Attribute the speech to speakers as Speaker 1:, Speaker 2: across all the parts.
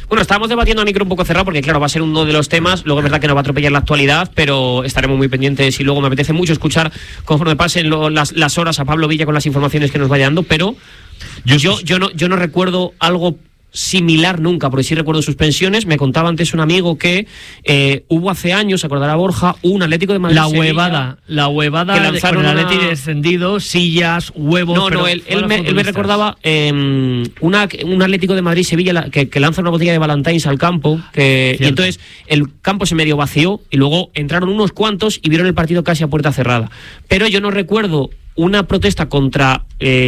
Speaker 1: Bueno, estábamos debatiendo a micro un poco cerrado porque, claro, va a ser uno de los temas. Luego es verdad que nos va a atropellar la actualidad, pero estaremos muy pendientes y luego me apetece mucho escuchar, conforme pasen las horas, a Pablo Villa con las informaciones que nos vaya dando, pero yo no recuerdo algo similar nunca, porque sí recuerdo suspensiones. Me contaba antes un amigo que hubo hace años, se acordará Borja, un Atlético de Madrid.
Speaker 2: La huevada
Speaker 1: que lanzaron
Speaker 2: con el Atlético descendido, sillas, huevos.
Speaker 1: No, él me recordaba un Atlético de Madrid-Sevilla que lanza una botella de Ballantines al campo, y entonces el campo se medio vació y luego entraron unos cuantos y vieron el partido casi a puerta cerrada. Pero yo no recuerdo una protesta contra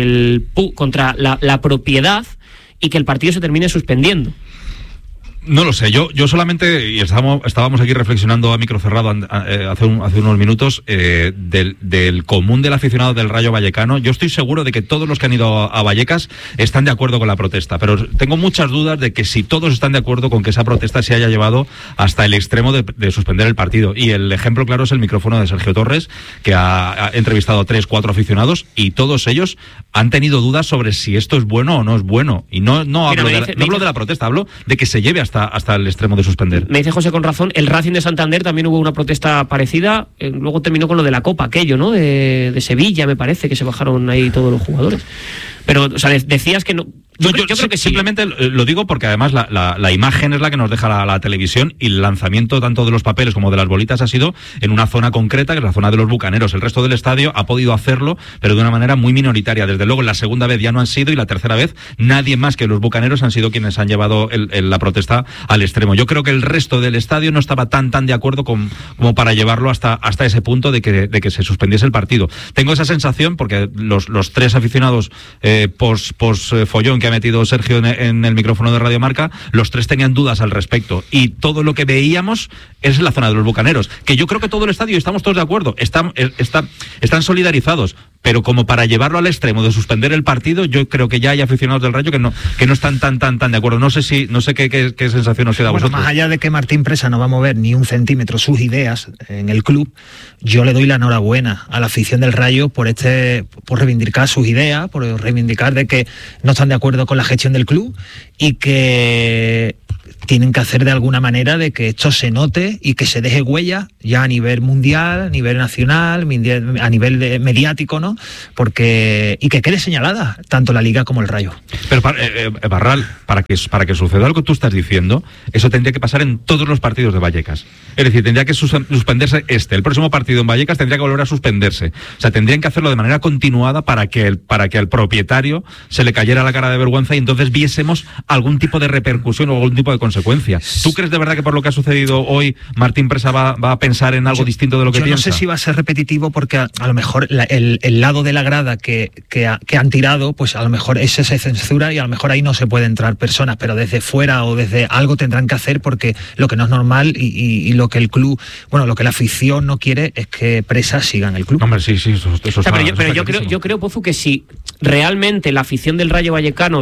Speaker 1: la propiedad y que el partido se termine suspendiendo.
Speaker 3: No lo sé, yo solamente, y estábamos aquí reflexionando a micro cerrado hace unos minutos, del común del aficionado del Rayo Vallecano. Yo estoy seguro de que todos los que han ido a Vallecas están de acuerdo con la protesta, pero tengo muchas dudas de que si todos están de acuerdo con que esa protesta se haya llevado hasta el extremo de suspender el partido. Y el ejemplo claro es el micrófono de Sergio Torres, que ha entrevistado a 3-4 aficionados, y todos ellos han tenido dudas sobre si esto es bueno o no es bueno. Y no hablo de la protesta, hablo de que se lleve hasta el extremo de suspender.
Speaker 1: Me dice José con razón, el Racing de Santander también hubo una protesta parecida, luego terminó con lo de la Copa, aquello, ¿no? De Sevilla, me parece, que se bajaron ahí todos los jugadores. Pero, o sea, decías que no... Yo creo que sí.
Speaker 3: Simplemente lo digo porque además la imagen es la que nos deja la televisión, y el lanzamiento tanto de los papeles como de las bolitas ha sido en una zona concreta, que es la zona de los Bucaneros. El resto del estadio ha podido hacerlo, pero de una manera muy minoritaria. Desde luego, la segunda vez ya no han sido, y la tercera vez nadie más que los Bucaneros han sido quienes han llevado la protesta al extremo. Yo creo que el resto del estadio no estaba tan de acuerdo como para llevarlo hasta ese punto de que se suspendiese el partido. Tengo esa sensación porque los tres aficionados follón que ha metido Sergio en el micrófono de Radio Marca, los tres tenían dudas al respecto, y todo lo que veíamos es la zona de los Bucaneros, que yo creo que todo el estadio, estamos todos de acuerdo, están solidarizados, pero como para llevarlo al extremo de suspender el partido, yo creo que ya hay aficionados del Rayo que no están tan de acuerdo. No sé qué sensación os queda a vosotros.
Speaker 4: Más allá de que Martín Presa no va a mover ni un centímetro sus ideas en el club, yo le doy la enhorabuena a la afición del Rayo por reivindicar sus ideas, por reivindicar de que no están de acuerdo con la gestión del club y que tienen que hacer de alguna manera de que esto se note y que se deje huella ya a nivel mundial, a nivel nacional, a nivel mediático, ¿no? Y que quede señalada tanto la Liga como el Rayo.
Speaker 3: Pero Barral, para que suceda lo que tú estás diciendo, eso tendría que pasar en todos los partidos de Vallecas. Es decir, tendría que suspenderse el próximo partido en Vallecas tendría que volver a suspenderse. O sea, tendrían que hacerlo de manera continuada para que al propietario se le cayera la cara de vergüenza y entonces viésemos algún tipo de repercusión o algún tipo de consecuencia. ¿Tú crees de verdad que por lo que ha sucedido hoy Martín Presa va a pensar en algo distinto de lo que piensa?
Speaker 4: Yo no sé si va a ser repetitivo, porque a lo mejor el lado de la grada que han tirado, pues a lo mejor ese se censura y a lo mejor ahí no se puede entrar personas, pero desde fuera o desde algo tendrán que hacer, porque lo que no es normal y lo que el club, lo que la afición no quiere es que Presa siga en el club.
Speaker 3: Hombre, sí, eso está.
Speaker 1: Pero yo creo, Pozu, que si realmente la afición del Rayo Vallecano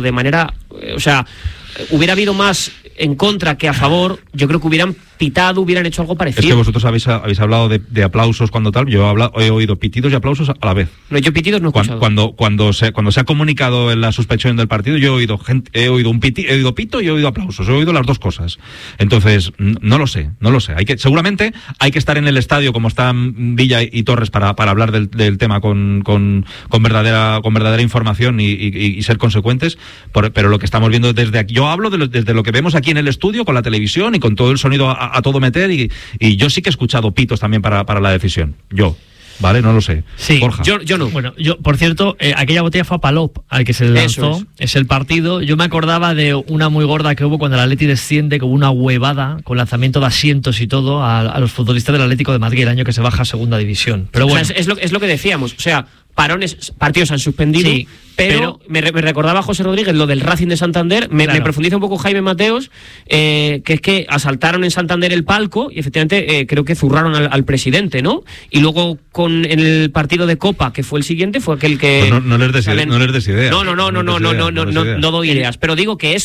Speaker 1: hubiera habido más en contra que a favor, yo creo que hubieran hubieran hecho algo parecido.
Speaker 3: Es que vosotros habéis hablado de aplausos cuando tal. Yo he oído pitidos y aplausos a la vez.
Speaker 1: No, yo pitidos no he escuchado.
Speaker 3: Cuando se ha comunicado en la suspensión del partido, yo he oído pito y he oído aplausos. He oído las dos cosas. Entonces, no lo sé. Seguramente hay que estar en el estadio como están Villa y Torres para hablar del tema con verdadera información y ser consecuentes. Pero lo que estamos viendo desde aquí, yo hablo desde lo que vemos aquí en el estudio, con la televisión y con todo el sonido a todo meter, y yo sí que he escuchado pitos también para la decisión. ¿Vale? No lo sé.
Speaker 2: Sí,
Speaker 3: Borja.
Speaker 2: Yo no. Bueno, por cierto, aquella botella fue a Palop, al que se le lanzó. Es el partido. Yo me acordaba de una muy gorda que hubo cuando el Atleti desciende, que hubo una huevada con lanzamiento de asientos y todo a los futbolistas del Atlético de Madrid el año que se baja a segunda división. Pero bueno.
Speaker 1: Es lo que decíamos. O sea, partidos han suspendido, sí, pero me recordaba José Rodríguez lo del Racing de Santander. Me profundiza un poco Jaime Mateos, que es que asaltaron en Santander el palco y efectivamente creo que zurraron al presidente, ¿no? Y luego en el partido de Copa, que fue el siguiente, fue aquel que...
Speaker 3: Pues no les des ideas.
Speaker 1: No doy ideas, pero digo que esto,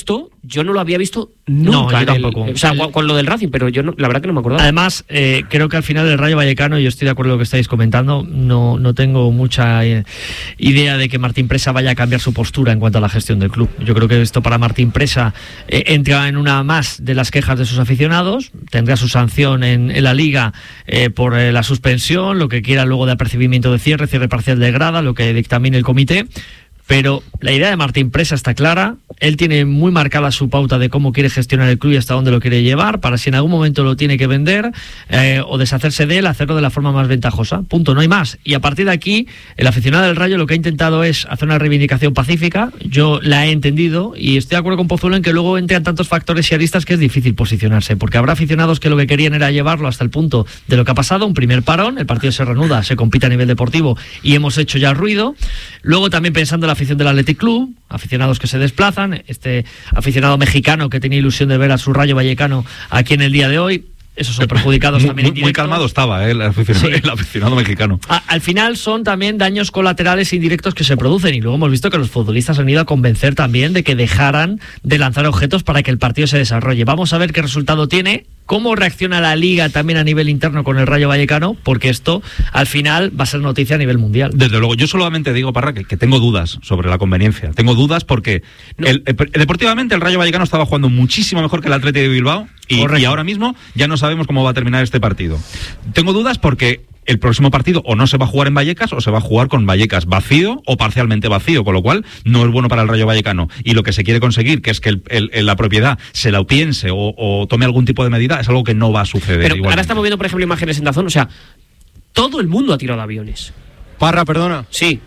Speaker 1: yo no lo había visto nunca.
Speaker 2: No, yo tampoco.
Speaker 1: O sea, con lo del Racing, pero yo no, la verdad que no me acordaba.
Speaker 2: Además, creo que al final el Rayo Vallecano, yo estoy de acuerdo con lo que estáis comentando, no tengo mucha idea de que Martín Presa vaya a cambiar su postura en cuanto a la gestión del club. Yo creo que esto para Martín Presa entra en una más de las quejas de sus aficionados, tendrá su sanción en la Liga por la suspensión, lo que quiera luego de apercibimiento de cierre parcial de grada, lo que dictamine el comité. Pero la idea de Martín Presa está clara, él tiene muy marcada su pauta de cómo quiere gestionar el club y hasta dónde lo quiere llevar, para si en algún momento lo tiene que vender o deshacerse de él, hacerlo de la forma más ventajosa. Punto, no hay más. Y a partir de aquí, el aficionado del Rayo lo que ha intentado es hacer una reivindicación pacífica, yo la he entendido y estoy de acuerdo con Pozuelo en que luego entran tantos factores y aristas que es difícil posicionarse, porque habrá aficionados que lo que querían era llevarlo hasta el punto de lo que ha pasado, un primer parón, el partido se reanuda, se compite a nivel deportivo y hemos hecho ya ruido. Luego también pensando en la afición del Athletic Club, aficionados que se desplazan, este aficionado mexicano que tenía ilusión de ver a su Rayo Vallecano aquí en el día de hoy, esos son perjudicados también.
Speaker 3: Muy calmado estaba el aficionado mexicano.
Speaker 2: Al final son también daños colaterales indirectos que se producen y luego hemos visto que los futbolistas han ido a convencer también de que dejaran de lanzar objetos para que el partido se desarrolle. Vamos a ver qué resultado tiene, cómo reacciona la Liga también a nivel interno con el Rayo Vallecano, porque esto al final va a ser noticia a nivel mundial.
Speaker 3: Desde luego, yo solamente digo, Parra, que tengo dudas sobre la conveniencia. Tengo dudas porque deportivamente el Rayo Vallecano estaba jugando muchísimo mejor que el Athletic de Bilbao y ahora mismo ya no sabemos cómo va a terminar este partido. Tengo dudas porque el próximo partido o no se va a jugar en Vallecas o se va a jugar con Vallecas vacío o parcialmente vacío, con lo cual no es bueno para el Rayo Vallecano. Y lo que se quiere conseguir, que es que la propiedad se la piense o tome algún tipo de medida, es algo que no va a suceder.
Speaker 1: Pero
Speaker 3: igualmente.
Speaker 1: Ahora estamos viendo, por ejemplo, imágenes en DAZN, o sea, todo el mundo ha tirado aviones.
Speaker 5: Parra, perdona.
Speaker 1: Sí.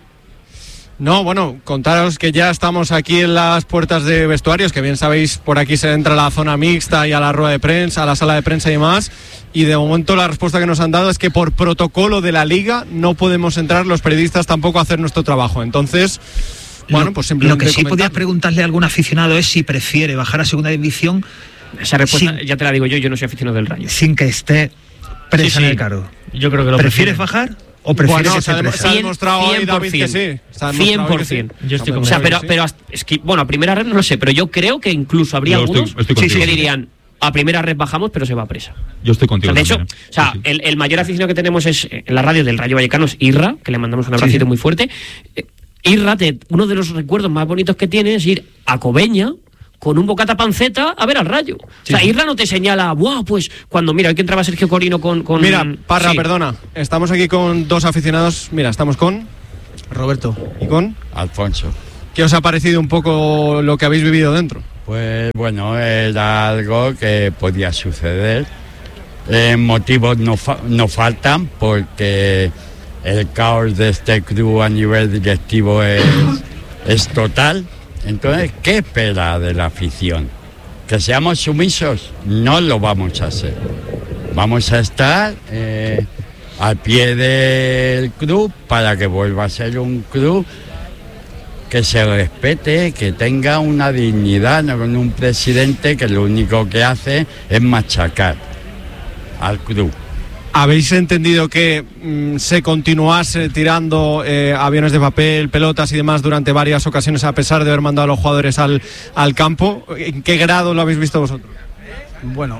Speaker 5: No, bueno, contaros que ya estamos aquí en las puertas de vestuarios, que bien sabéis, por aquí se entra a la zona mixta y a la rueda de prensa, a la sala de prensa y demás, y de momento la respuesta que nos han dado es que por protocolo de la Liga no podemos entrar los periodistas tampoco a hacer nuestro trabajo. Entonces, bueno, pues simplemente
Speaker 4: lo que sí podías preguntarle a algún aficionado es si prefiere bajar a segunda división.
Speaker 1: Esa respuesta ya te la digo yo no soy aficionado del Rayo.
Speaker 4: Sin que esté presa en el cargo.
Speaker 2: Yo creo que lo
Speaker 4: ¿Prefieres bajar? ¿O prefieres
Speaker 5: se ha demostrado hoy, David, que sí.
Speaker 1: 100%.
Speaker 2: Yo estoy
Speaker 1: o sea, pero es que, bueno, a primera red no lo sé, pero yo creo que incluso habría algunos que dirían, a primera red bajamos, pero se va presa.
Speaker 3: Yo estoy contigo.
Speaker 1: O sea, de hecho, el mayor aficionado que tenemos es en la radio del Rayo Vallecano, es Irra, que le mandamos un abracito muy fuerte. Irra, uno de los recuerdos más bonitos que tiene es ir a Cobeña con un bocata panceta a ver al Rayo. O sea, Irra no te señala, ¡buah! Pues cuando, mira, hoy que entraba Sergio Corino con...
Speaker 5: Mira, Parra, perdona, estamos aquí con dos aficionados. Mira, estamos con Roberto y con
Speaker 6: Alfonso.
Speaker 5: ¿Qué os ha parecido un poco lo que habéis vivido dentro?
Speaker 6: Pues bueno, era algo que podía suceder. Motivos no faltan porque el caos de este club a nivel directivo es total. Entonces, ¿qué espera de la afición? ¿Que seamos sumisos? No lo vamos a hacer. Vamos a estar al pie del club para que vuelva a ser un club que se respete, que tenga una dignidad, no con un presidente que lo único que hace es machacar al club.
Speaker 5: ¿Habéis entendido que se continuase tirando aviones de papel, pelotas y demás durante varias ocasiones a pesar de haber mandado a los jugadores al campo? ¿En qué grado lo habéis visto vosotros?
Speaker 7: Bueno,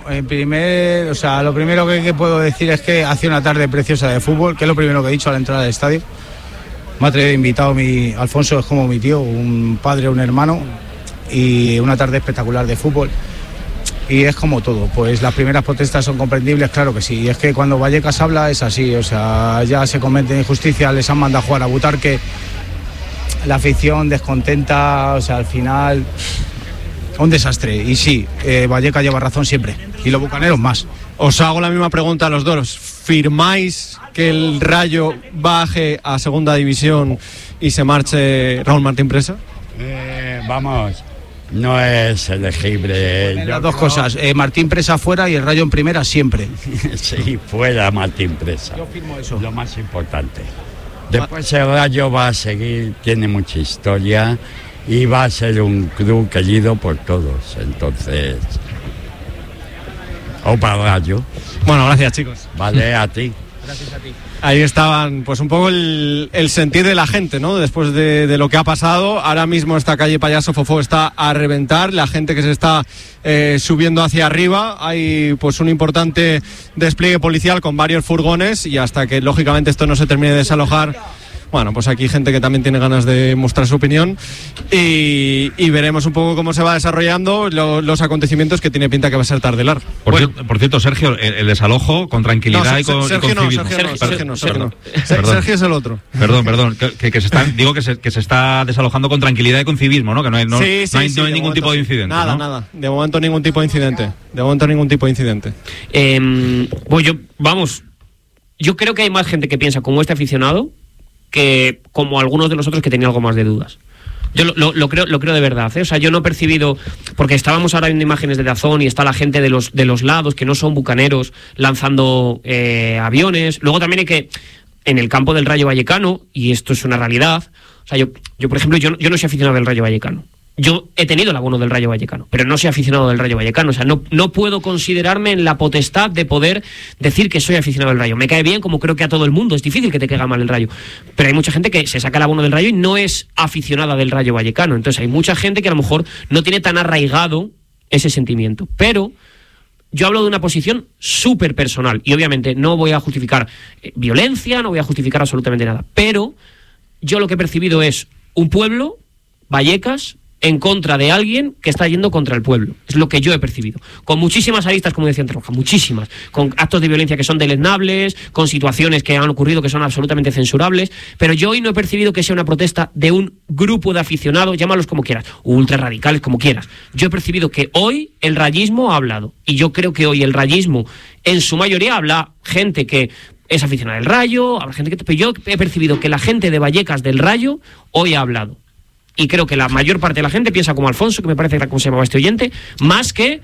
Speaker 7: lo primero que puedo decir es que hace una tarde preciosa de fútbol, que es lo primero que he dicho a la entrada del estadio. Me ha traído invitado Alfonso, es como mi tío, un padre, un hermano, y una tarde espectacular de fútbol. Y es como todo, pues las primeras protestas son comprendibles, claro que sí. Y es que cuando Vallecas habla es así, o sea, ya se cometen injusticias, les han mandado a jugar a Butarque, la afición descontenta, o sea, al final un desastre. Y sí, Vallecas lleva razón siempre, y los bucaneros más.
Speaker 5: Os hago la misma pregunta a los dos. ¿Firmáis que el Rayo baje a segunda división y se marche Raúl Martín Presa?
Speaker 6: Vamos... No es elegible.
Speaker 7: Las dos cosas, Martín Presa fuera y el Rayo en primera siempre.
Speaker 6: Sí, fuera Martín Presa.
Speaker 7: Yo firmo eso.
Speaker 6: Lo más importante. Después el Rayo va a seguir, tiene mucha historia y va a ser un club querido por todos. Entonces, Opa Rayo.
Speaker 5: Bueno, gracias, chicos.
Speaker 6: Vale, a ti.
Speaker 5: Gracias a ti. Ahí estaban, pues un poco el sentir de la gente, ¿no? Después de lo que ha pasado. Ahora mismo esta calle Payaso Fofó está a reventar, la gente que se está subiendo hacia arriba. Hay pues un importante despliegue policial con varios furgones y hasta que lógicamente esto no se termine de desalojar, bueno, pues aquí hay gente que también tiene ganas de mostrar su opinión y veremos un poco cómo se va desarrollando los acontecimientos, que tiene pinta que va a ser tarde largo.
Speaker 3: Por cierto, Sergio, el desalojo con tranquilidad y con civismo.
Speaker 5: Sergio es el otro.
Speaker 3: Perdón, que se están, digo que se está desalojando con tranquilidad y con civismo, ¿no? Que no hay ningún tipo de incidente.
Speaker 5: Nada. De momento ningún tipo de incidente.
Speaker 1: Yo creo que hay más gente que piensa como este aficionado que como algunos de los otros que tenían algo más de dudas. Yo lo creo de verdad, ¿eh? O sea, yo no he percibido, porque estábamos ahora viendo imágenes de DAZN y está la gente de los lados que no son bucaneros lanzando aviones. Luego también hay que, en el campo del Rayo Vallecano, y esto es una realidad, o sea, yo por ejemplo, yo no soy aficionado del Rayo Vallecano. Yo he tenido el abono del Rayo Vallecano, pero no soy aficionado del Rayo Vallecano. O sea, no puedo considerarme en la potestad de poder decir que soy aficionado del Rayo. Me cae bien, como creo que a todo el mundo. Es difícil que te caiga mal el Rayo. Pero hay mucha gente que se saca el abono del Rayo y no es aficionada del Rayo Vallecano. Entonces hay mucha gente que a lo mejor no tiene tan arraigado ese sentimiento. Pero yo hablo de una posición súper personal. Y obviamente no voy a justificar violencia, no voy a justificar absolutamente nada. Pero yo lo que he percibido es un pueblo, Vallecas, en contra de alguien que está yendo contra el pueblo. Es lo que yo he percibido. Con muchísimas aristas, como decía Antonio, muchísimas. Con actos de violencia que son deleznables, con situaciones que han ocurrido que son absolutamente censurables. Pero yo hoy no he percibido que sea una protesta de un grupo de aficionados, llámalos como quieras, ultra radicales, como quieras. Yo he percibido que hoy el rayismo ha hablado. Y yo creo que hoy el rayismo, en su mayoría, habla gente que es aficionada del Rayo, habla gente que... Pero yo he percibido que la gente de Vallecas del Rayo hoy ha hablado. Y creo que la mayor parte de la gente piensa como Alfonso, que me parece que era como se llamaba este oyente, más que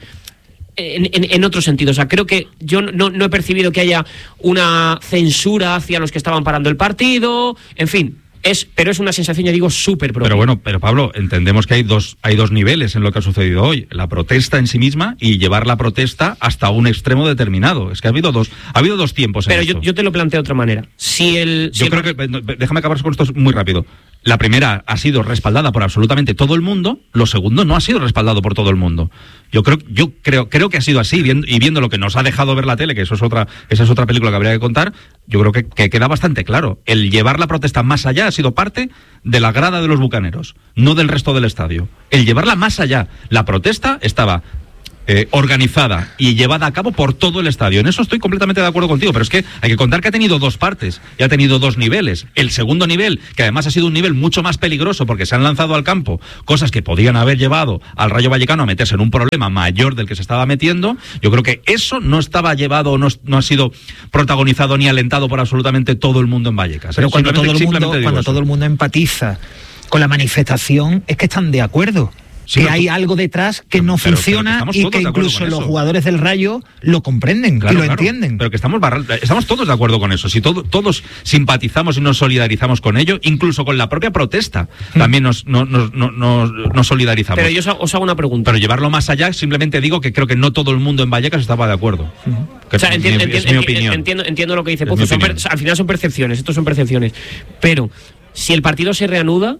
Speaker 1: en otro sentido. O sea, creo que yo no he percibido que haya una censura hacia los que estaban parando el partido, en fin. Pero es una sensación, ya digo, súper propia.
Speaker 3: Pero Pablo, entendemos que hay dos niveles en lo que ha sucedido hoy. La protesta en sí misma y llevar la protesta hasta un extremo determinado. Es que ha habido dos tiempos en esto.
Speaker 1: Pero yo te lo planteo de otra manera. Creo que...
Speaker 3: Déjame acabar con esto muy rápido. La primera ha sido respaldada por absolutamente todo el mundo. Lo segundo no ha sido respaldado por todo el mundo. Yo creo que ha sido así, viendo lo que nos ha dejado ver la tele, que esa es otra película que habría que contar. Yo creo que queda bastante claro. El llevar la protesta más allá ha sido parte de la grada de los bucaneros, no del resto del estadio. El llevarla más allá, la protesta estaba organizada y llevada a cabo por todo el estadio. En eso estoy completamente de acuerdo contigo, pero es que hay que contar que ha tenido dos partes y ha tenido dos niveles. El segundo nivel, que además ha sido un nivel mucho más peligroso porque se han lanzado al campo cosas que podían haber llevado al Rayo Vallecano a meterse en un problema mayor del que se estaba metiendo. Yo creo que eso no estaba llevado, no ha sido protagonizado ni alentado por absolutamente todo el mundo en Vallecas.
Speaker 4: Pero cuando todo el mundo empatiza con la manifestación, es que están de acuerdo. Sí, hay algo detrás que no funciona y que incluso los jugadores del Rayo lo comprenden y lo entienden.
Speaker 3: Pero que estamos todos de acuerdo con eso. Si todos simpatizamos y nos solidarizamos con ello, incluso con la propia protesta, también nos solidarizamos.
Speaker 1: Pero yo os hago una pregunta.
Speaker 3: Pero llevarlo más allá, simplemente digo que creo que no todo el mundo en Vallecas estaba de acuerdo.
Speaker 1: O sea, es mi opinión. Entiendo lo que dice Pozo. Al final son percepciones, estos son percepciones. Pero si el partido se reanuda,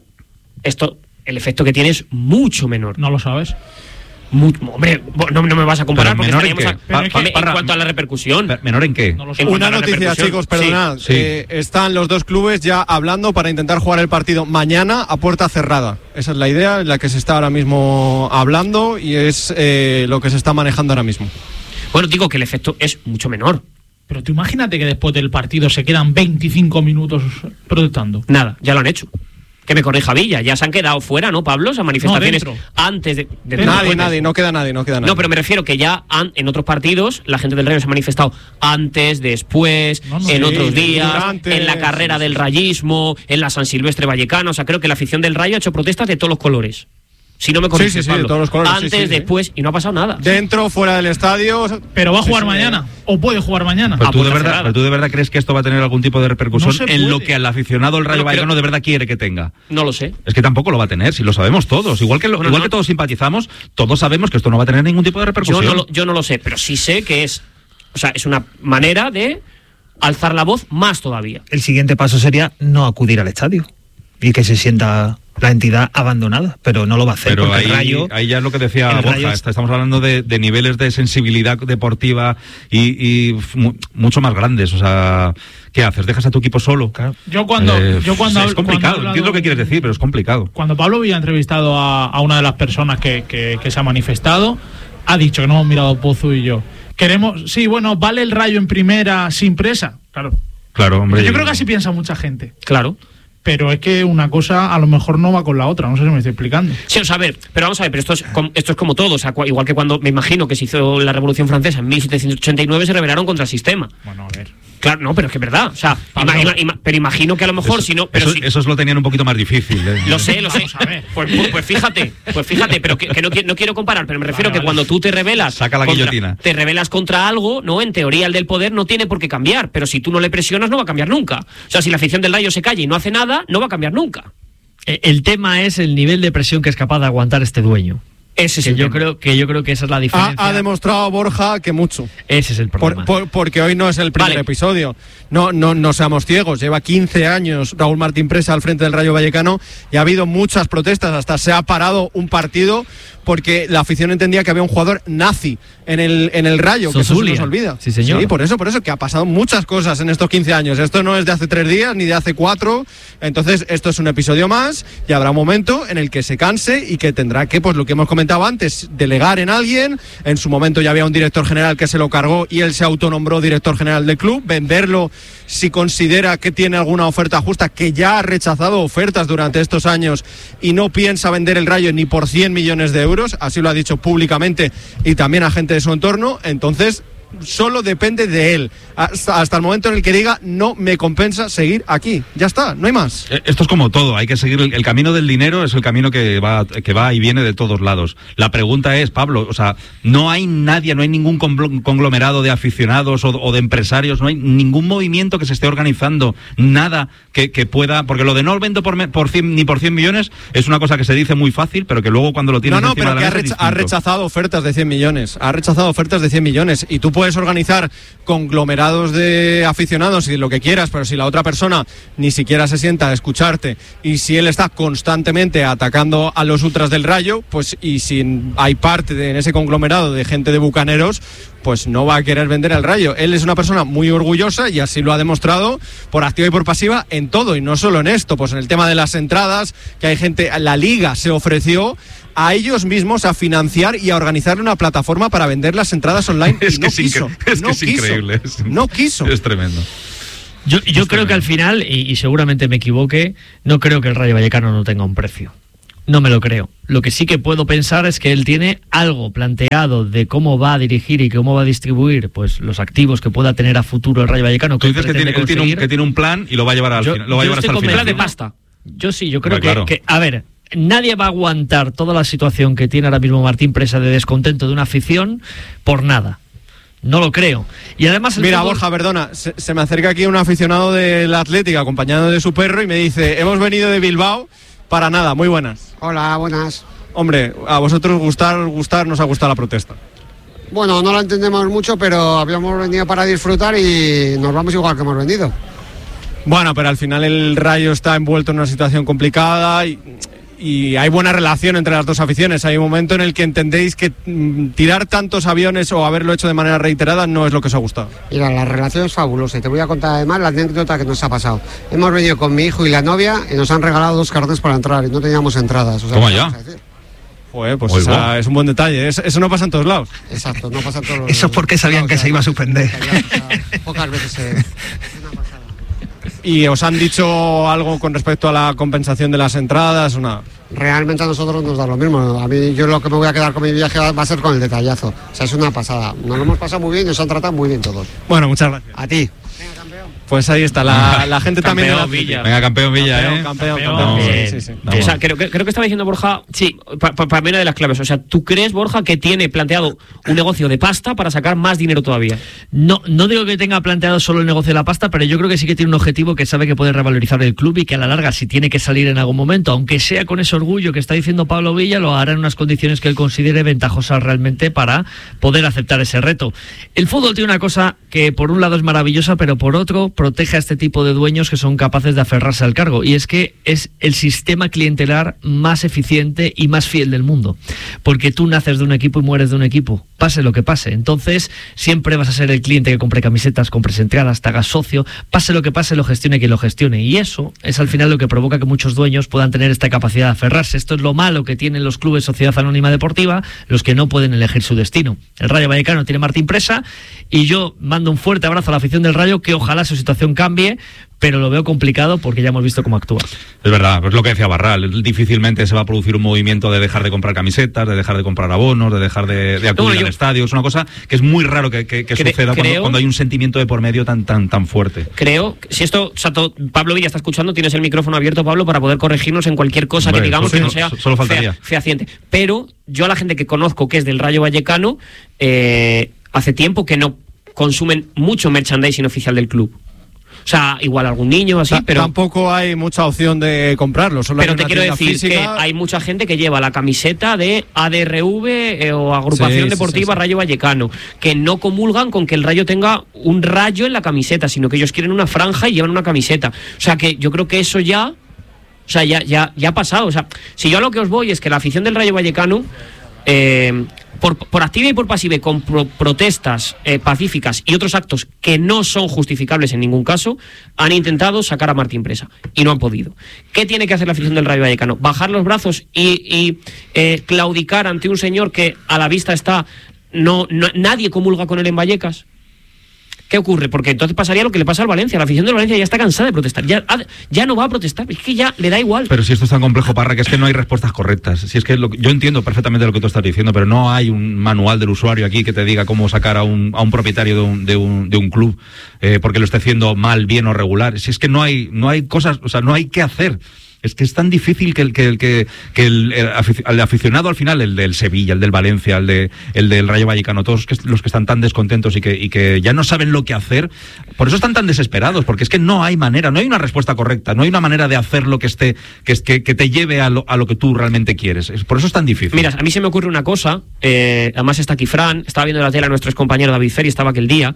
Speaker 1: el efecto que tiene es mucho menor.
Speaker 2: ¿No lo sabes?
Speaker 1: Hombre, no me vas a comparar porque estaríamos
Speaker 3: en
Speaker 1: cuanto a la repercusión.
Speaker 3: ¿Menor en qué?
Speaker 5: Una noticia, chicos, perdonad. Sí. Están los dos clubes ya hablando para intentar jugar el partido mañana a puerta cerrada. Esa es la idea en la que se está ahora mismo hablando y es lo que se está manejando ahora mismo.
Speaker 1: Bueno, digo que el efecto es mucho menor.
Speaker 2: Pero tú imagínate que después del partido se quedan 25 minutos protestando.
Speaker 1: Nada, ya lo han hecho. Que me corrija Villa, ya se han quedado fuera, ¿no, Pablo? Esas manifestaciones antes de
Speaker 5: nadie, no queda nadie.
Speaker 1: No, pero me refiero que ya en otros partidos la gente del Rayo se ha manifestado antes, después, en otros días, durante, en la carrera del rayismo, en la San Silvestre Vallecana. O sea, creo que la afición del Rayo ha hecho protestas de todos los colores. Si no me corriges, Pablo.
Speaker 5: De todos los colores,
Speaker 1: antes, después, y no ha pasado nada.
Speaker 5: Dentro, fuera del estadio.
Speaker 2: Pero va a jugar mañana, o puede jugar mañana.
Speaker 3: ¿Pero tú de verdad crees que esto va a tener algún tipo de repercusión en lo que el aficionado del Rayo Vallecano de verdad quiere que tenga?
Speaker 1: No lo sé.
Speaker 3: Es que tampoco lo va a tener, si lo sabemos todos. Igual que todos simpatizamos, todos sabemos que esto no va a tener ningún tipo de repercusión.
Speaker 1: Yo no lo sé, pero sí sé que es una manera de alzar la voz más todavía.
Speaker 4: El siguiente paso sería no acudir al estadio y que se sienta la entidad abandonada, pero no lo va a hacer.
Speaker 3: Pero
Speaker 4: porque
Speaker 3: ahí ya es lo que decía Borja, estamos hablando de niveles de sensibilidad deportiva y mucho más grandes. O sea, ¿qué haces? ¿Dejas a tu equipo solo?
Speaker 4: Claro.
Speaker 8: Yo cuando
Speaker 3: es complicado, entiendo lo que quieres decir, pero es complicado.
Speaker 8: Cuando Pablo Villa ha entrevistado a una de las personas que se ha manifestado, ha dicho que no hemos mirado Pozu y yo. ¿Vale el Rayo en primera sin presa?
Speaker 3: Claro, hombre.
Speaker 8: Yo creo que así piensa mucha gente.
Speaker 1: Claro.
Speaker 8: Pero es que una cosa a lo mejor no va con la otra, no sé si me estoy explicando.
Speaker 1: Sí, o sea, pero vamos a ver, pero esto es como todo, o sea, igual que cuando me imagino que se hizo la Revolución Francesa en 1789 se rebelaron contra el sistema.
Speaker 8: Bueno, a ver.
Speaker 1: Claro, no, pero es que es verdad, o sea, pero imagino que a lo mejor
Speaker 3: esos lo tenían un poquito más difícil.
Speaker 1: Lo sé. Pues fíjate, pero que no quiero comparar, pero me refiero que cuando tú te rebelas,
Speaker 3: saca la guillotina.
Speaker 1: Te rebelas contra algo, no, en teoría el del poder no tiene por qué cambiar, pero si tú no le presionas no va a cambiar nunca. O sea, si la afición del Rayo se calla y no hace nada, no va a cambiar nunca.
Speaker 2: El tema es el nivel de presión que es capaz de aguantar este dueño.
Speaker 1: Ese es
Speaker 2: yo creo que esa es la diferencia.
Speaker 5: Ha demostrado Borja que mucho.
Speaker 2: Ese es el problema.
Speaker 5: Porque hoy no es el primer episodio. No seamos ciegos. Lleva 15 años Raúl Martín Presa al frente del Rayo Vallecano y ha habido muchas protestas. Hasta se ha parado un partido porque la afición entendía que había un jugador nazi en el Rayo, que eso se nos olvida.
Speaker 2: Sí, señor.
Speaker 5: Sí, por eso, que ha pasado muchas cosas en estos 15 años. Esto no es de hace 3 días ni de hace 4. Entonces, esto es un episodio más y habrá un momento en el que se canse y que tendrá que, pues lo que hemos comentado antes, delegar en alguien. En su momento ya había un director general que se lo cargó y él se autonombró director general del club. Venderlo si considera que tiene alguna oferta justa, que ya ha rechazado ofertas durante estos años y no piensa vender el Rayo ni por 100 millones de euros, así lo ha dicho públicamente y también a gente de su entorno. Entonces solo depende de él hasta el momento en el que diga no me compensa seguir aquí, ya está, no hay más.
Speaker 3: Esto es como todo, hay que seguir el camino del dinero, es el camino que va y viene de todos lados. La pregunta es, Pablo, o sea, no hay nadie, no hay ningún conglomerado de aficionados o de empresarios, no hay ningún movimiento que se esté organizando, nada que pueda, porque lo de no vendo por 100 ni por 100 millones es una cosa que se dice muy fácil, pero que luego cuando lo tienes encima
Speaker 5: pero
Speaker 3: de la
Speaker 5: que
Speaker 3: mesa
Speaker 5: ha rechazado ofertas de 100 millones, y tú puedes organizar conglomerados de aficionados y lo que quieras, pero si la otra persona ni siquiera se sienta a escucharte y si él está constantemente atacando a los ultras del Rayo, pues y si hay parte en ese conglomerado de gente de bucaneros, pues no va a querer vender el Rayo. Él es una persona muy orgullosa y así lo ha demostrado por activa y por pasiva en todo, y no solo en esto, pues en el tema de las entradas, que hay gente, la Liga se ofreció a ellos mismos a financiar y a organizarle una plataforma para vender las entradas online.
Speaker 3: Es increíble.
Speaker 5: No quiso.
Speaker 3: Es tremendo.
Speaker 2: Yo creo que al final, y seguramente me equivoque, no creo que el Rayo Vallecano no tenga un precio. No me lo creo. Lo que sí que puedo pensar es que él tiene algo planteado de cómo va a dirigir y cómo va a distribuir pues los activos que pueda tener a futuro el Rayo Vallecano.
Speaker 3: Tú dices que tiene un plan y lo va a llevar hasta el final.
Speaker 1: Plan de pasta.
Speaker 2: Yo creo que a ver, nadie va a aguantar toda la situación que tiene ahora mismo Martín Presa de descontento de una afición por nada. No lo creo. Y además
Speaker 5: mira, Borja, perdona, se me acerca aquí un aficionado del Atlético acompañado de su perro y me dice, hemos venido de Bilbao para nada. Muy buenas.
Speaker 9: Hola, buenas.
Speaker 5: Hombre, a vosotros gustar nos ha gustado la protesta.
Speaker 9: Bueno, no la entendemos mucho, pero habíamos venido para disfrutar y nos vamos igual que hemos venido.
Speaker 5: Bueno, pero al final el Rayo está envuelto en una situación complicada y hay buena relación entre las dos aficiones. Hay un momento en el que entendéis que tirar tantos aviones o haberlo hecho de manera reiterada no es lo que os ha gustado.
Speaker 9: Mira, la relación es fabulosa y te voy a contar además la anécdota que nos ha pasado. Hemos venido con mi hijo y la novia y nos han regalado 2 carnes para entrar y no teníamos entradas. O sea,
Speaker 3: ¿cómo ya?
Speaker 5: Joder, pues es un buen detalle. Eso no pasa en todos lados.
Speaker 9: Exacto, no pasa en todos los
Speaker 4: Eso es porque sabían que se iba a suspender.
Speaker 9: Pocas veces
Speaker 5: ¿Y os han dicho algo con respecto a la compensación de las entradas?
Speaker 9: Realmente a nosotros nos da lo mismo. A mí, yo lo que me voy a quedar con mi viaje va a ser con el detallazo. O sea, es una pasada. Nos lo hemos pasado muy bien y nos han tratado muy bien todos.
Speaker 5: Bueno, muchas gracias.
Speaker 9: A ti.
Speaker 5: Pues ahí está, la gente también de la
Speaker 1: Villa.
Speaker 3: Venga, campeón Villa,
Speaker 5: Campeón. Sí.
Speaker 1: O sea, creo que estaba diciendo Borja, sí, para mí una de las claves. O sea, ¿tú crees, Borja, que tiene planteado un negocio de pasta para sacar más dinero todavía?
Speaker 2: No digo que tenga planteado solo el negocio de la pasta, pero yo creo que sí que tiene un objetivo que sabe que puede revalorizar el club y que a la larga, si tiene que salir en algún momento, aunque sea con ese orgullo que está diciendo Pablo Villa, lo hará en unas condiciones que él considere ventajosas realmente para poder aceptar ese reto. El fútbol tiene una cosa que por un lado es maravillosa, pero por otro protege a este tipo de dueños que son capaces de aferrarse al cargo, y es que es el sistema clientelar más eficiente y más fiel del mundo, porque tú naces de un equipo y mueres de un equipo, pase lo que pase. Entonces siempre vas a ser el cliente que compre camisetas, compres entradas, te hagas socio, pase lo que pase, lo gestione quien lo gestione, y eso es al final lo que provoca que muchos dueños puedan tener esta capacidad de aferrarse. Esto es lo malo que tienen los clubes Sociedad Anónima Deportiva, los que no pueden elegir su destino. El Rayo Vallecano tiene Martín Presa, y yo mando un fuerte abrazo a la afición del Rayo, que ojalá su situación cambie, pero lo veo complicado porque ya hemos visto cómo actúa.
Speaker 3: Es verdad, pues lo que decía Barral, difícilmente se va a producir un movimiento de dejar de comprar camisetas, de dejar de comprar abonos, de dejar de acudir al estadio. Es una cosa que es muy raro que suceda cuando hay un sentimiento de por medio tan fuerte.
Speaker 1: Creo, si esto, Pablo Villa está escuchando, tienes el micrófono abierto, Pablo, para poder corregirnos en cualquier cosa que digamos que no sea
Speaker 3: solo faltaría.
Speaker 1: fehaciente. Pero yo a la gente que conozco que es del Rayo Vallecano, hace tiempo que no consumen mucho merchandising oficial del club. O sea, igual algún niño así, pero
Speaker 5: tampoco hay mucha opción de comprarlo. Solo
Speaker 1: pero te quiero decir que hay mucha gente que lleva la camiseta de ADRV o Agrupación Deportiva Rayo Vallecano, que no comulgan con que el Rayo tenga un rayo en la camiseta, sino que ellos quieren una franja y llevan una camiseta. O sea, que yo creo que eso ya ha pasado. O sea, si yo a lo que os voy es que la afición del Rayo Vallecano, por activa y por pasiva, con protestas pacíficas y otros actos que no son justificables en ningún caso, han intentado sacar a Martín Presa y no han podido. ¿Qué tiene que hacer la afición del Rayo Vallecano? ¿Bajar los brazos y claudicar ante un señor que a la vista está, nadie comulga con él en Vallecas? ¿Qué ocurre? Porque entonces pasaría lo que le pasa al Valencia. La afición del Valencia ya está cansada de protestar. Ya no va a protestar. Es que ya le da igual.
Speaker 3: Pero si esto es tan complejo, Parra, que es que no hay respuestas correctas. Si es que yo entiendo perfectamente lo que tú estás diciendo, pero no hay un manual del usuario aquí que te diga cómo sacar a un propietario de un club porque lo esté haciendo mal, bien o regular. Si es que no hay cosas, o sea, no hay qué hacer. Es que es tan difícil que el aficionado al final, el del Sevilla, el del Valencia, el del Rayo Vallecano, todos los que están tan descontentos y que ya no saben lo que hacer, por eso están tan desesperados, porque es que no hay manera, no hay una respuesta correcta, no hay una manera de hacerlo que te lleve a lo que tú realmente quieres. Por eso es tan difícil.
Speaker 1: Mira, a mí se me ocurre una cosa, además está aquí Fran, estaba viendo la tele a nuestro compañero David Ferri, estaba aquel día,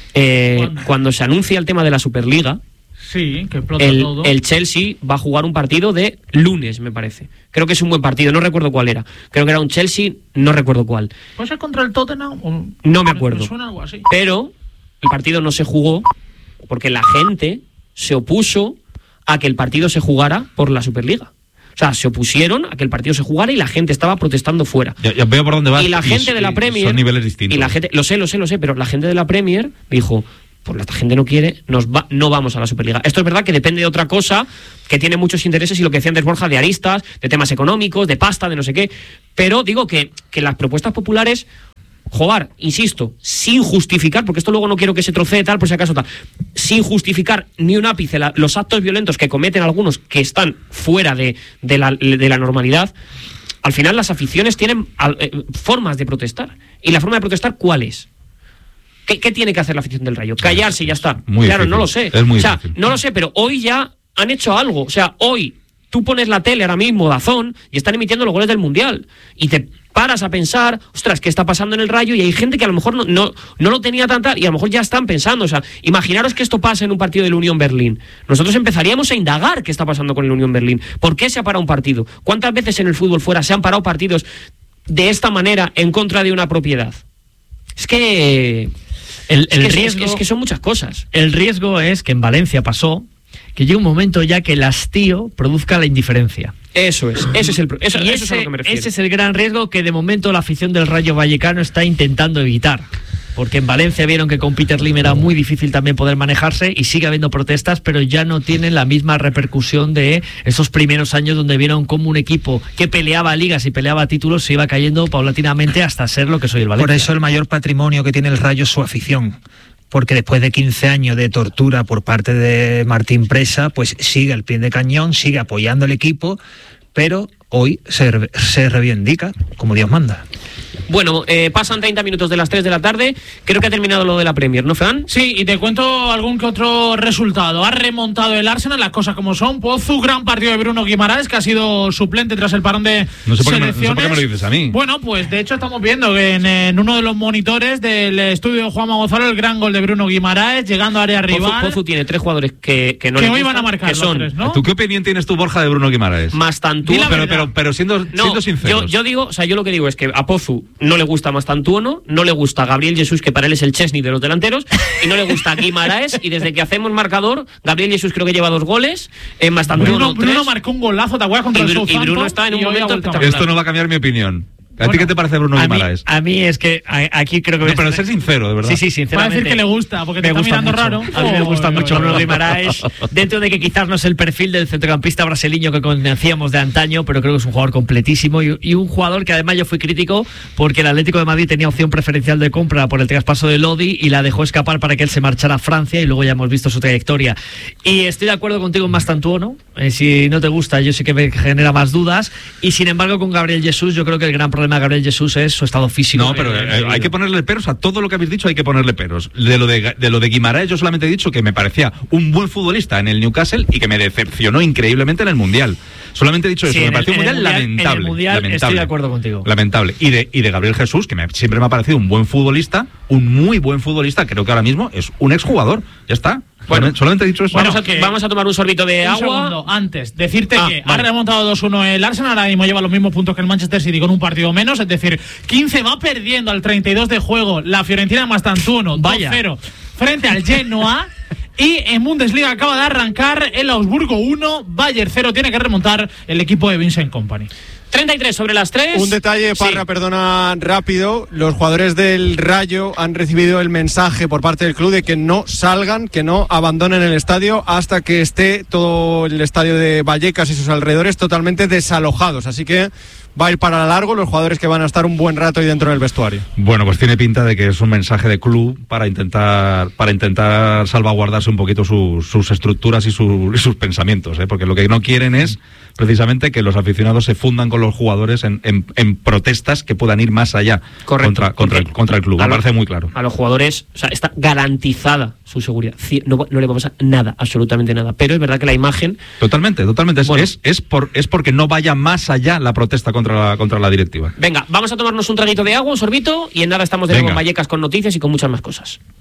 Speaker 1: cuando se anuncia el tema de la Superliga.
Speaker 8: Sí, que explota todo.
Speaker 1: El Chelsea va a jugar un partido de lunes, me parece. Creo que es un buen partido, no recuerdo cuál era. Creo que era un Chelsea, no recuerdo cuál.
Speaker 8: ¿Puede ser contra el Tottenham?
Speaker 1: No me acuerdo.
Speaker 8: Me suena algo así.
Speaker 1: Pero el partido no se jugó porque la gente se opuso a que el partido se jugara por la Superliga. O sea, se opusieron a que el partido se jugara y la gente estaba protestando fuera.
Speaker 3: Ya veo por dónde vas.
Speaker 1: Y la gente de la Premier...
Speaker 3: Son niveles distintos.
Speaker 1: Y la gente, lo sé, pero la gente de la Premier dijo... Pues esta gente no quiere, no vamos a la Superliga. Esto es verdad que depende de otra cosa, que tiene muchos intereses, y lo que decía antes Borja, de aristas, de temas económicos, de pasta, de no sé qué. Pero digo que las propuestas populares, jugar, insisto, sin justificar, porque esto luego no quiero que se trocee tal, por si acaso tal, sin justificar ni un ápice los actos violentos que cometen algunos que están fuera de la normalidad. Al final las aficiones tienen formas de protestar. ¿Y la forma de protestar cuál es? ¿Qué tiene que hacer la afición del Rayo? Callarse y ya está.
Speaker 3: Muy
Speaker 1: claro,
Speaker 3: difícil.
Speaker 1: No lo sé.
Speaker 3: Es muy difícil.
Speaker 1: No lo sé, pero hoy ya han hecho algo. O sea, hoy tú pones la tele ahora mismo, DAZN, y están emitiendo los goles del Mundial. Y te paras a pensar, ostras, ¿qué está pasando en el Rayo? Y hay gente que a lo mejor no lo tenía tanta, y a lo mejor ya están pensando. O sea, imaginaros que esto pasa en un partido del Unión Berlín. Nosotros empezaríamos a indagar qué está pasando con el Unión Berlín. ¿Por qué se ha parado un partido? ¿Cuántas veces en el fútbol fuera se han parado partidos de esta manera en contra de una propiedad? Es que... El riesgo es que son muchas cosas.
Speaker 2: El riesgo es que en Valencia pasó que llega un momento ya que el hastío produzca la indiferencia.
Speaker 1: Eso es a lo que me refiero.
Speaker 2: Ese es el gran riesgo que de momento la afición del Rayo Vallecano está intentando evitar. Porque en Valencia vieron que con Peter Lim era muy difícil también poder manejarse, y sigue habiendo protestas, pero ya no tienen la misma repercusión de esos primeros años donde vieron cómo un equipo que peleaba ligas y peleaba títulos se iba cayendo paulatinamente hasta ser lo que soy el Valencia.
Speaker 4: Por eso el mayor patrimonio que tiene el Rayo es su afición. porque después de 15 años de tortura por parte de Martín Presa, pues sigue al pie de cañón, sigue apoyando al equipo, pero hoy se reivindica como Dios manda.
Speaker 1: Bueno, pasan 30 minutos de las 3 de la tarde. Creo que ha terminado lo de la Premier, ¿no, Fran?
Speaker 8: Sí, y te cuento algún que otro resultado. Ha remontado el Arsenal, las cosas como son. Pozu, gran partido de Bruno Guimaraes, que ha sido suplente tras el parón de selecciones.
Speaker 3: No sé por qué me lo dices a mí.
Speaker 8: Bueno, pues de hecho estamos viendo que en uno de los monitores del estudio de Juanma Gonzalo, el gran gol de Bruno Guimaraes, llegando a área rival.
Speaker 1: Pozu tiene 3 jugadores que no le
Speaker 8: hoy
Speaker 1: gustan,
Speaker 8: van a marcar
Speaker 1: que son,
Speaker 8: 3, ¿no?
Speaker 3: ¿Tú qué opinión tienes tú, Borja, de Bruno Guimaraes?
Speaker 1: Mastantuono.
Speaker 3: Pero siendo sinceros.
Speaker 1: Yo digo, o sea, yo lo que digo es que a Pozu no le gusta Mastantuono, no le gusta Gabriel Jesús, que para él es el Chesney de los delanteros, y no le gusta Guimaraes, y desde que hacemos marcador, Gabriel Jesús creo que lleva 2 goles, Mastantuono
Speaker 8: Bruno marcó un golazo, ¿te acuerdas? Contra el Southampton,
Speaker 1: y Bruno está en un momento espectacular.
Speaker 3: Esto no va a cambiar mi opinión. ¿A ti qué te parece Bruno Guimaraes?
Speaker 2: A mí es que aquí creo que...
Speaker 3: No, pero ser sincero, de verdad.
Speaker 2: Sí, sinceramente.
Speaker 8: Va a decir que le gusta, porque te está mirando
Speaker 2: mucho.
Speaker 8: raro.
Speaker 2: A mí me gusta mucho Bruno Guimaraes, dentro de que quizás no es el perfil del centrocampista brasileño que conocíamos de antaño, pero creo que es un jugador completísimo y un jugador que además yo fui crítico porque el Atlético de Madrid tenía opción preferencial de compra por el traspaso de Lodi y la dejó escapar para que él se marchara a Francia, y luego ya hemos visto su trayectoria. Y estoy de acuerdo contigo en Mastantuono, si no te gusta yo sí que me genera más dudas, y sin embargo con Gabriel Jesús yo creo que el gran problema de Gabriel Jesús es su estado físico.
Speaker 3: No, pero hay que ponerle peros a todo lo que habéis dicho, hay que ponerle peros. De lo de Guimaraes yo solamente he dicho que me parecía un buen futbolista en el Newcastle y que me decepcionó increíbmente en el Mundial. Solamente he dicho eso, me pareció un mundial lamentable.
Speaker 2: En el Mundial estoy de acuerdo contigo.
Speaker 3: Lamentable. Y de Gabriel Jesús, que siempre me ha parecido un buen futbolista, un muy buen futbolista, creo que ahora mismo es un exjugador. Ya está. Bueno, solamente he dicho eso.
Speaker 1: Vamos a tomar un sorbito de agua.
Speaker 8: Segundo, antes, decirte que ha remontado 2-1 el Arsenal, ahora mismo lleva los mismos puntos que el Manchester City con un partido menos, es decir, 15 va perdiendo al 32 de juego la Fiorentina Mastantuono 2-0 frente al Genoa. Y en Bundesliga acaba de arrancar el Augsburgo 1, Bayern 0, tiene que remontar el equipo de Vincent Kompany.
Speaker 1: 33 sobre las 3.
Speaker 5: Un detalle, Parra, sí. Perdona, rápido. Los jugadores del Rayo han recibido el mensaje por parte del club de que no salgan, que no abandonen el estadio hasta que esté todo el estadio de Vallecas y sus alrededores totalmente desalojados. Así que va a ir para largo los jugadores que van a estar un buen rato ahí dentro del vestuario.
Speaker 3: Bueno, pues tiene pinta de que es un mensaje de club para intentar salvaguardarse un poquito sus estructuras y sus pensamientos, porque lo que no quieren es precisamente que los aficionados se fundan con los jugadores en protestas que puedan ir más allá contra el club. Me parece muy claro.
Speaker 1: A los jugadores, o sea, está garantizada su seguridad. No le va a pasar nada, absolutamente nada. Pero es verdad que la imagen...
Speaker 3: Totalmente. Bueno, es porque no vaya más allá la protesta contra la directiva.
Speaker 1: Venga, vamos a tomarnos un traguito de agua, un sorbito, y en nada estamos de nuevo en Vallecas con noticias y con muchas más cosas.